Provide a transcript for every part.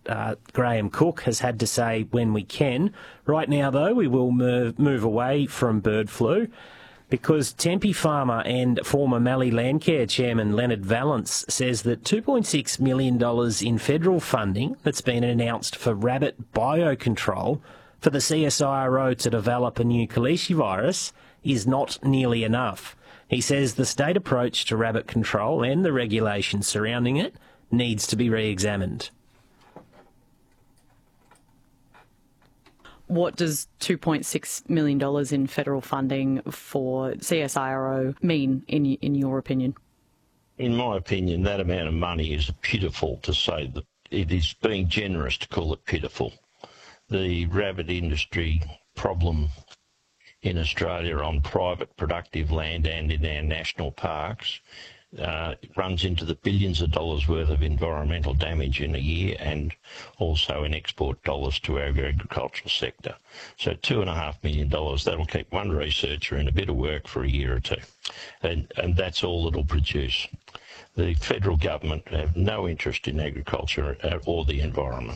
Graham Cook has had to say when we can. Right now, though, we will move away from bird flu because Tempe farmer and former Mallee Landcare chairman Leonard Valance says that $2.6 million in federal funding that's been announced for rabbit biocontrol for the CSIRO to develop a new calicivirus is not nearly enough. He says the state approach to rabbit control and the regulations surrounding it needs to be re-examined. What does $2.6 million in federal funding for CSIRO mean, in your opinion? In my opinion, that amount of money is pitiful, to say that it is being generous to call it pitiful. The rabbit industry problem in Australia on private productive land and in our national parks runs into the billions of dollars worth of environmental damage in a year, and also in export dollars to our agricultural sector. So $2.5 million, that'll keep one researcher in a bit of work for a year or two. And that's all it'll produce. The federal government have no interest in agriculture or the environment.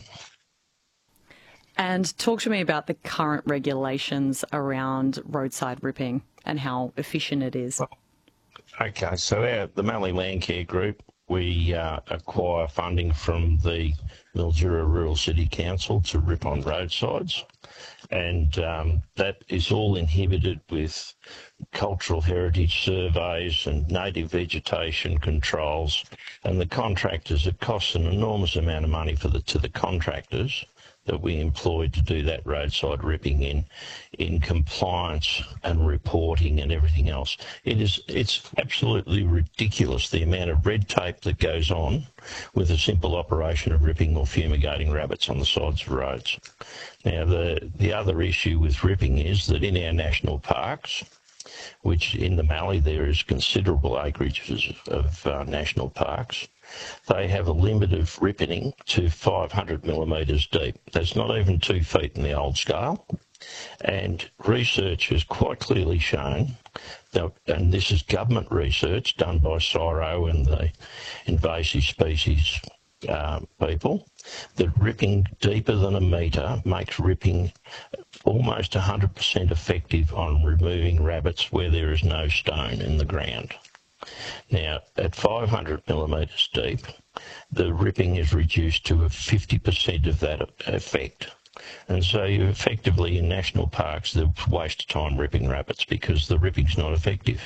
And talk to me about the current regulations around roadside ripping and how efficient it is. Okay, so the Mallee Landcare Group, we acquire funding from the Mildura Rural City Council to rip on roadsides, and that is all inhibited with cultural heritage surveys and native vegetation controls, and the contractors, it costs an enormous amount of money to the contractors that we employ to do that roadside ripping in compliance and reporting and everything else. It's absolutely ridiculous the amount of red tape that goes on with a simple operation of ripping or fumigating rabbits on the sides of roads. Now, the other issue with ripping is that in our national parks, which in the Mallee there is considerable acreages of national parks, they have a limit of ripping to 500 millimetres deep. That's not even 2 feet in the old scale. And research has quite clearly shown, that, and this is government research done by CSIRO and the invasive species people, that ripping deeper than a metre makes ripping almost 100% effective on removing rabbits where there is no stone in the ground. Now, at 500 millimetres deep, the ripping is reduced to 50% of that effect. And so you effectively, in national parks, the waste of time ripping rabbits because the ripping's not effective.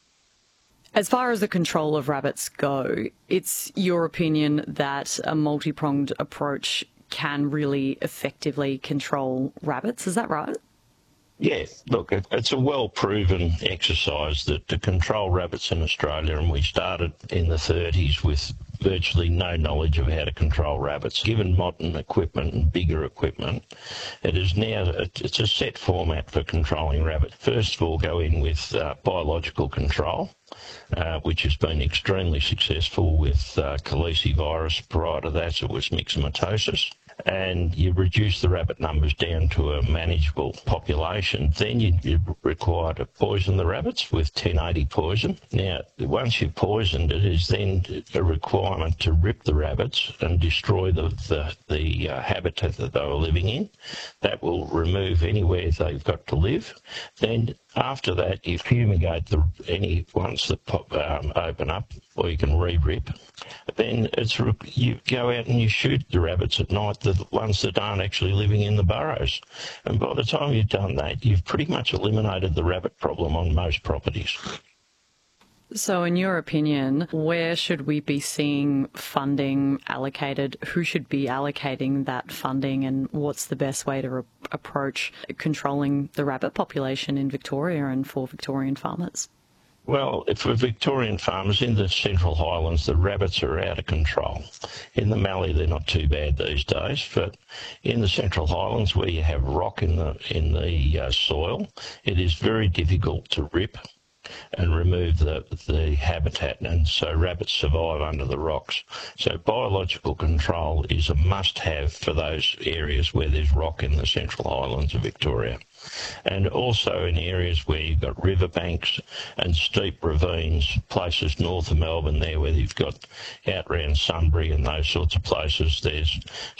As far as the control of rabbits go, it's your opinion that a multi-pronged approach can really effectively control rabbits, is that right? Yeah, look, it's a well-proven exercise that to control rabbits in Australia, and we started in the 30s with virtually no knowledge of how to control rabbits. Given modern equipment and bigger equipment, it's a set format for controlling rabbits. First of all, go in with biological control, which has been extremely successful with calicivirus. Prior to that, it was myxomatosis. And you reduce the rabbit numbers down to a manageable population, then you require to poison the rabbits with 1080 poison. Now, once you've poisoned it, is then a requirement to rip the rabbits and destroy the habitat that they were living in. That will remove anywhere they've got to live. Then after that, you fumigate any ones that open up, or you can re-rip. Then you go out and you shoot the rabbits at night, the ones that aren't actually living in the burrows. And by the time you've done that, you've pretty much eliminated the rabbit problem on most properties. So in your opinion, where should we be seeing funding allocated? Who should be allocating that funding, and what's the best way to approach controlling the rabbit population in Victoria and for Victorian farmers? Well, for Victorian farmers in the Central Highlands, the rabbits are out of control. In the Mallee, they're not too bad these days, but in the Central Highlands, where you have rock in the soil, it is very difficult to rip and remove the habitat, and so rabbits survive under the rocks. So biological control is a must-have for those areas where there's rock in the Central Highlands of Victoria. And also in areas where you've got riverbanks and steep ravines, places north of Melbourne there where you've got out around Sunbury and those sorts of places, there's